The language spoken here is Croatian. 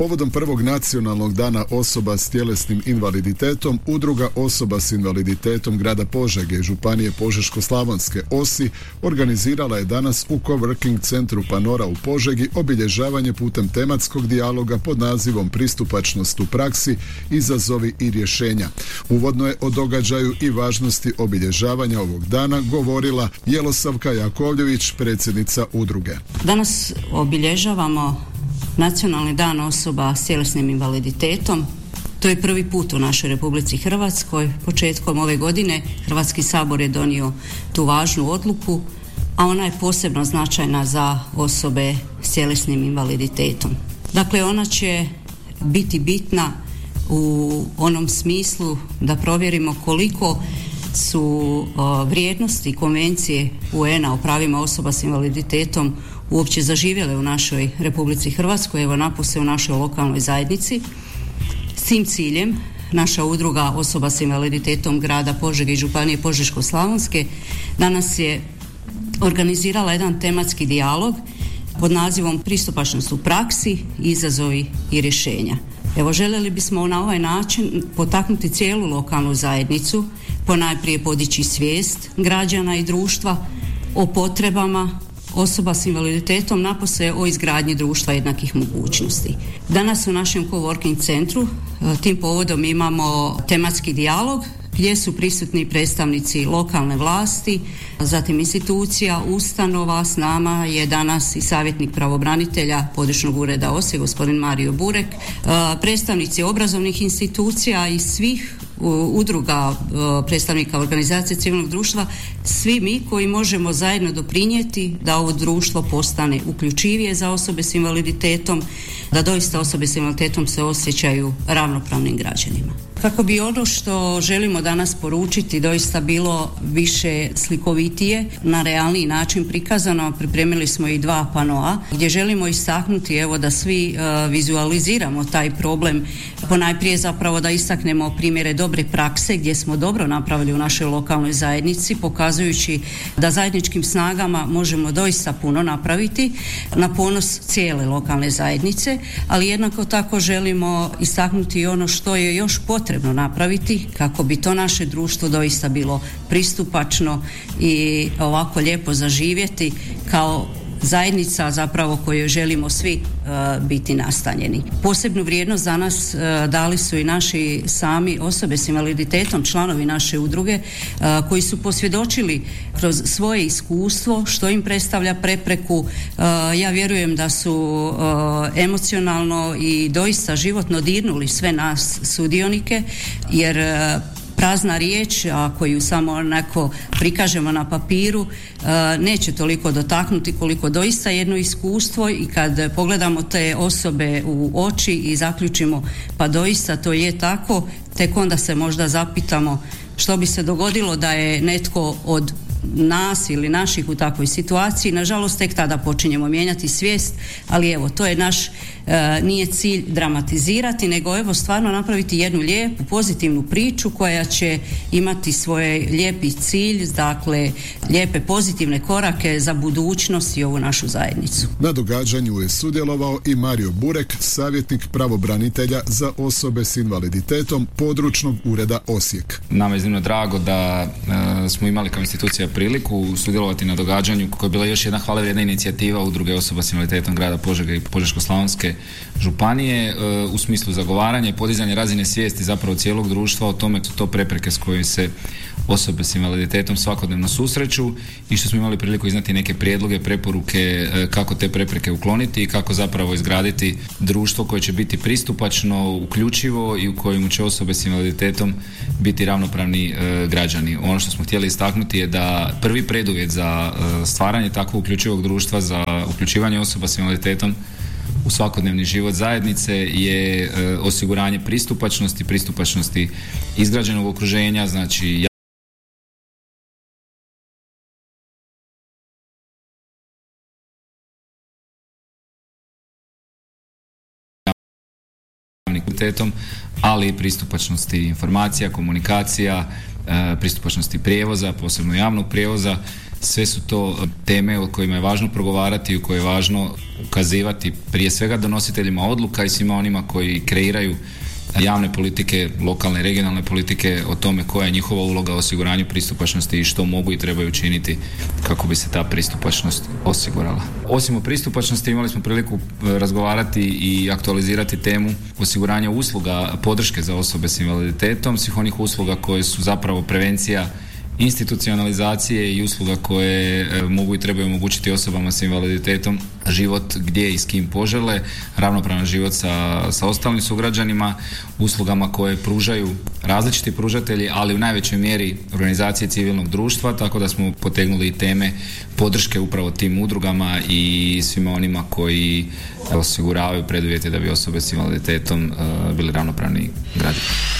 Povodom prvog nacionalnog dana osoba s tjelesnim invaliditetom, Udruga osoba s invaliditetom grada Požege i Županije Požeško-slavonske OSI organizirala je danas u Coworking centru Panora u Požegi obilježavanje putem tematskog dijaloga pod nazivom Pristupačnost u praksi, izazovi i rješenja. Uvodno je o događaju i važnosti obilježavanja ovog dana govorila Jelosavka Jakovljević, predsjednica udruge. Danas obilježavamo Nacionalni dan osoba s tjelesnim invaliditetom. To je prvi put u našoj Republici Hrvatskoj. Početkom ove godine Hrvatski sabor je donio tu važnu odluku, a ona je posebno značajna za osobe s tjelesnim invaliditetom. Dakle, ona će biti bitna u onom smislu da provjerimo koliko su vrijednosti Konvencije UN-a o pravima osoba s invaliditetom uopće zaživjele u našoj Republici Hrvatskoj, evo napose u našoj lokalnoj zajednici. S tim ciljem naša udruga osoba s invaliditetom grada Požege i Županije Požeško-slavonske danas je organizirala jedan tematski dijalog pod nazivom Pristupačnost u praksi, izazovi i rješenja. Evo, željeli bismo na ovaj način potaknuti cijelu lokalnu zajednicu, ponajprije podići svijest građana i društva o potrebama osoba s invaliditetom, napose o izgradnji društva jednakih mogućnosti. Danas u našem coworking centru tim povodom imamo tematski dijalog gdje su prisutni predstavnici lokalne vlasti, zatim institucija, ustanova. S nama je danas i savjetnik pravobranitelja područnog ureda Osijek, gospodin Mario Burek, predstavnici obrazovnih institucija i svih udruga, predstavnika organizacije civilnog društva, svi mi koji možemo zajedno doprinijeti da ovo društvo postane uključivije za osobe s invaliditetom, da doista osobe s invaliditetom se osjećaju ravnopravnim građanima. Kako bi ono što želimo danas poručiti doista bilo više slikovitije, na realniji način prikazano, pripremili smo i 2 panoa gdje želimo istaknuti da svi vizualiziramo taj problem, ponajprije zapravo da istaknemo primjere dobre prakse gdje smo dobro napravili u našoj lokalnoj zajednici, pokazujući da zajedničkim snagama možemo doista puno napraviti na ponos cijele lokalne zajednice, ali jednako tako želimo istaknuti i ono što je još potrebno napraviti kako bi to naše društvo doista bilo pristupačno i ovako lijepo zaživjeti kao zajednica zapravo kojoj želimo svi biti nastanjeni. Posebnu vrijednost za nas dali su i naši sami osobe s invaliditetom, članovi naše udruge, koji su posvjedočili kroz svoje iskustvo što im predstavlja prepreku. Ja vjerujem da su emocionalno i doista životno dirnuli sve nas sudionike, jer prazna riječ, ako ju samo onako prikažemo na papiru, neće toliko dotaknuti koliko doista jedno iskustvo, i kad pogledamo te osobe u oči i zaključimo pa doista to je tako, tek onda se možda zapitamo što bi se dogodilo da je netko od nas ili naših u takvoj situaciji. Nažalost, tek tada počinjemo mijenjati svijest, ali evo, to je naš, nije cilj dramatizirati, nego stvarno napraviti jednu lijepu, pozitivnu priču koja će imati svoj lijepi cilj, dakle, lijepe pozitivne korake za budućnost i ovu našu zajednicu. Na događanju je sudjelovao i Mario Burek, savjetnik pravobranitelja za osobe s invaliditetom područnog ureda Osijek. Nama je iznimno drago da smo imali kao institucija priliku sudjelovati na događanju koja je bila još jedna hvalevrijedna inicijativa Udruge osoba s invaliditetom grada Požege i Požeško-slavonske županije u smislu zagovaranja i podizanja razine svijesti zapravo cijelog društva o tome su to prepreke s kojim se osobe s invaliditetom svakodnevno susreću i što smo imali priliku iznati neke prijedloge, preporuke kako te prepreke ukloniti i kako zapravo izgraditi društvo koje će biti pristupačno, uključivo i u kojem će osobe s invaliditetom biti ravnopravni građani. Ono što smo htjeli istaknuti je da prvi preduvjet za stvaranje takvog uključivog društva, za uključivanje osoba s invaliditetom u svakodnevni život zajednice je osiguranje pristupačnosti izgrađenog okruženja, znači ali i pristupačnosti informacija, komunikacija pristupačnosti prijevoza, posebno javnog prijevoza. Sve su to teme o kojima je važno progovarati i u koje je važno ukazivati prije svega donositeljima odluka i svima onima koji kreiraju javne politike, lokalne i regionalne politike o tome koja je njihova uloga u osiguranju pristupačnosti i što mogu i trebaju učiniti kako bi se ta pristupačnost osigurala. Osim o pristupačnosti imali smo priliku razgovarati i aktualizirati temu osiguranja usluga podrške za osobe s invaliditetom, svih onih usluga koje su zapravo prevencija institucionalizacije i usluga koje mogu i trebaju omogućiti osobama s invaliditetom život gdje i s kim požele, ravnopravan život sa ostalim sugrađanima, uslugama koje pružaju različiti pružatelji, ali u najvećoj mjeri organizacije civilnog društva, tako da smo potegnuli i teme podrške upravo tim udrugama i svima onima koji osiguravaju preduvjete da bi osobe s invaliditetom bili ravnopravni građani.